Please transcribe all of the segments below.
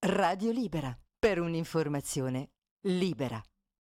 Radio Libera, per un'informazione libera.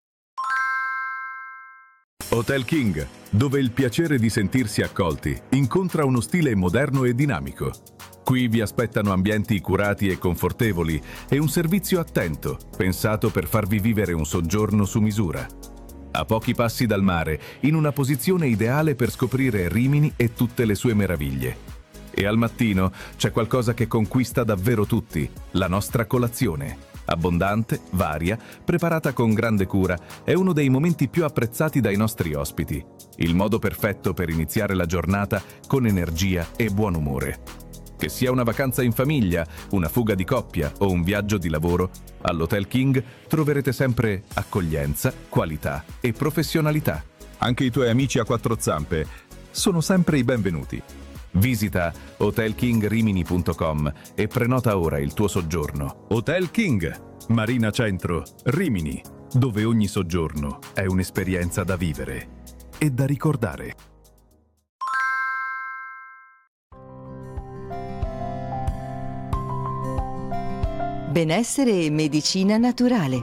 Hotel King, dove il piacere di sentirsi accolti incontra uno stile moderno e dinamico. Qui vi aspettano ambienti curati e confortevoli e un servizio attento, pensato per farvi vivere un soggiorno su misura. A pochi passi dal mare, in una posizione ideale per scoprire Rimini e tutte le sue meraviglie. E al mattino c'è qualcosa che conquista davvero tutti, la nostra colazione. Abbondante, varia, preparata con grande cura, è uno dei momenti più apprezzati dai nostri ospiti. Il modo perfetto per iniziare la giornata con energia e buon umore. Che sia una vacanza in famiglia, una fuga di coppia o un viaggio di lavoro, all'Hotel King troverete sempre accoglienza, qualità e professionalità. Anche i tuoi amici a quattro zampe sono sempre i benvenuti. Visita hotelkingrimini.com e prenota ora il tuo soggiorno. Hotel King, Marina Centro, Rimini, dove ogni soggiorno è un'esperienza da vivere e da ricordare. Benessere e medicina naturale.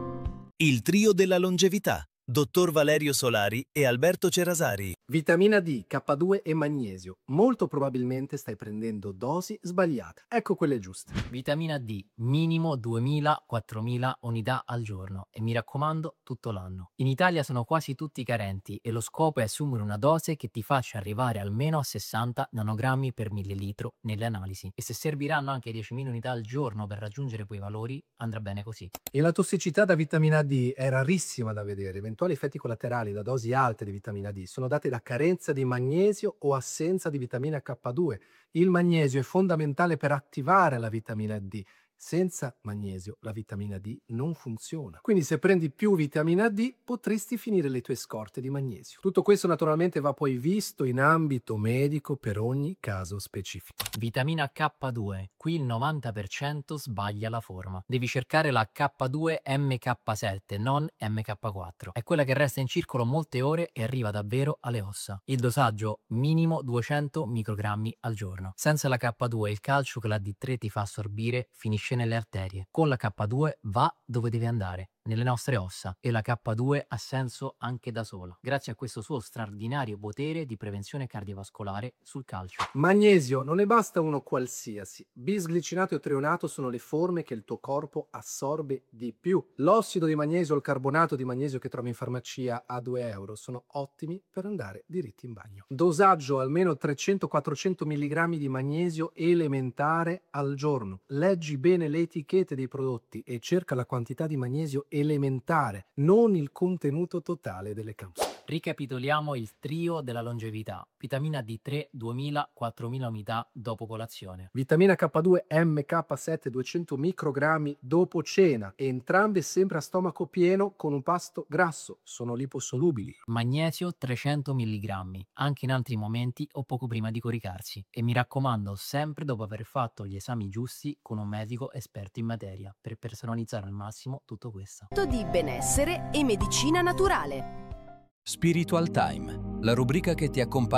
Il trio della longevità. Dottor Valerio Solari e Alberto Cerasari. Vitamina D, K2 e magnesio. Molto probabilmente stai prendendo dosi sbagliate. Ecco quelle giuste. Vitamina D, minimo 2000-4000 unità al giorno e mi raccomando tutto l'anno. In Italia sono quasi tutti carenti e lo scopo è assumere una dose che ti faccia arrivare almeno a 60 nanogrammi per millilitro nelle analisi. E se serviranno anche 10.000 unità al giorno per raggiungere quei valori, andrà bene così. E la tossicità da vitamina D è rarissima da vedere. Eventuali effetti collaterali da dosi alte di vitamina D sono dati da carenza di magnesio o assenza di vitamina K2. Il magnesio è fondamentale per attivare la vitamina D. Senza magnesio la vitamina D non funziona. Quindi se prendi più vitamina D potresti finire le tue scorte di magnesio. Tutto questo naturalmente va poi visto in ambito medico per ogni caso specifico. Vitamina K2, qui il 90% sbaglia la forma. Devi cercare la K2 MK7, non MK4. È quella che resta in circolo molte ore e arriva davvero alle ossa. Il dosaggio minimo 200 microgrammi al giorno. Senza la K2 il calcio che la D3 ti fa assorbire finisce nelle arterie. Con la K2 va dove deve andare, nelle nostre ossa, e la K2 ha senso anche da sola, grazie a questo suo straordinario potere di prevenzione cardiovascolare sul calcio. Magnesio non ne basta uno qualsiasi. Bisglicinato e treonato sono le forme che il tuo corpo assorbe di più. L'ossido di magnesio o il carbonato di magnesio che trovi in farmacia a 2 euro sono ottimi per andare diritti in bagno. Dosaggio almeno 300-400 mg di magnesio elementare al giorno. Leggi bene le etichette dei prodotti e cerca la quantità di magnesio elementare, non il contenuto totale delle capsule. Ricapitoliamo il trio della longevità. Vitamina D3 2000-4000 unità dopo colazione. Vitamina K2 MK7 200 microgrammi dopo cena, entrambe sempre a stomaco pieno con un pasto grasso, sono liposolubili. Magnesio 300 mg, anche in altri momenti o poco prima di coricarsi. E mi raccomando, sempre dopo aver fatto gli esami giusti con un medico esperto in materia, per personalizzare al massimo tutto questo. Di benessere e medicina naturale. Spiritual Time, la rubrica che ti accompagna